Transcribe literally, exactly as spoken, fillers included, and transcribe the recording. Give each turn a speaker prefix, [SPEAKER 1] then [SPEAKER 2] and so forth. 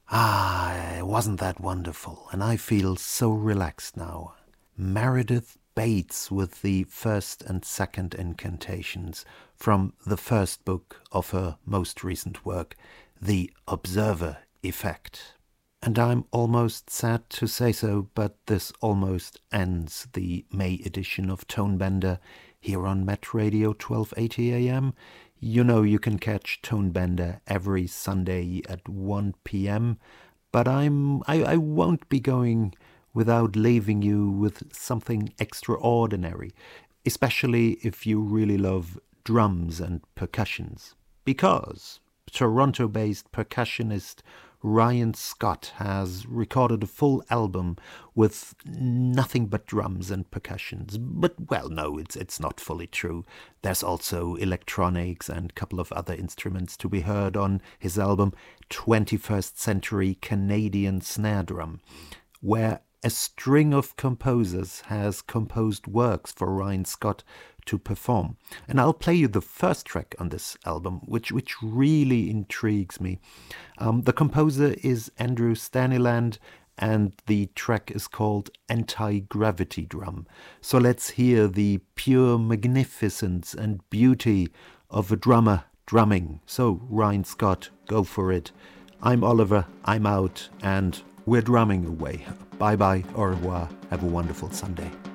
[SPEAKER 1] Ah, wasn't that wonderful? And I feel so relaxed now. Meredith Bates with the first and second incantations from the first book of her most recent work, The Observer Effect. And I'm almost sad to say so, but this almost ends the May edition of Tonebender here on Met Radio twelve eighty A M. You know you can catch Tonebender every Sunday at one p.m., but I'm I, I won't be going without leaving you with something extraordinary, especially if you really love drums and percussions, because Toronto-based percussionist Ryan Scott has recorded a full album with nothing but drums and percussions. But, well, no, it's it's not fully true. There's also electronics and a couple of other instruments to be heard on his album twenty-first Century Canadian Snare Drum, where a string of composers has composed works for Ryan Scott to perform. And I'll play you the first track on this album, which which really intrigues me. Um, the composer is Andrew Staniland, and the track is called Anti-Gravity Drum. So let's hear the pure magnificence and beauty of a drummer drumming. So, Ryan Scott, go for it. I'm Oliver, I'm out, and we're drumming away. Bye-bye, au revoir, have a wonderful Sunday.